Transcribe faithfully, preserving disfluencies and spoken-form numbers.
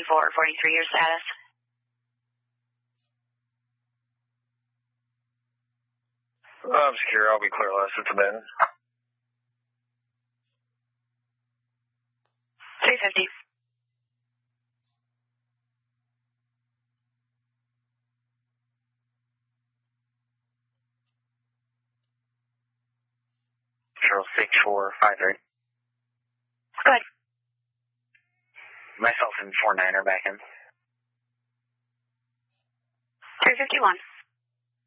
four forty-three, your status. I'm secure. I'll be clear less. It's a bin. three fifty. Control six four five three. Go ahead. Myself and four nine are back in. three fifty-one.